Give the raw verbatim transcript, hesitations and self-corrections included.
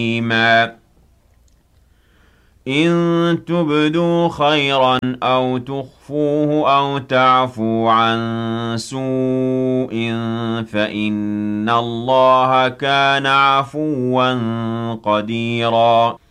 حَكِيمًا إِن تُبْدُوا خَيْرًا أَوْ تُخْفُوهُ أَوْ تَعْفُوا عَن سُوءٍ فَإِنَّ اللَّهَ كَانَ عَفُوًّا قَدِيرًا